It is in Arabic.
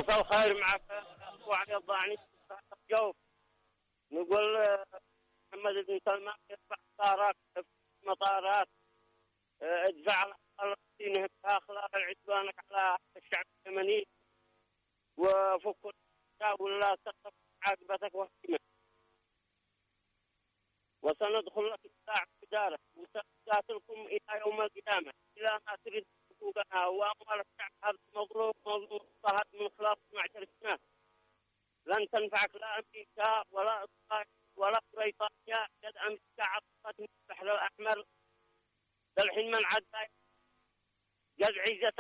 مساء الخير معك أخو علي الضاعني الجوف. نقول محمد بن سلمان يدفع مطارات ادفع الفلسطينيين داخل عدوانك على الشعب اليمني وفك ولا تقف عاقبتك وهمة، وسندخل لك الساعة بدارك وسنقاتلكم إلى يوم القيامة إلى ما تريد حقوقنا وأموال الشعب هذا مظلوم مضطهد من خلال 12 سنة. لن تنفعك لا أمريكا ولا إسرائيل ولا بريطانيا. قد أمريكا عطت من البحر الأحمر الحين من عدى قد عزت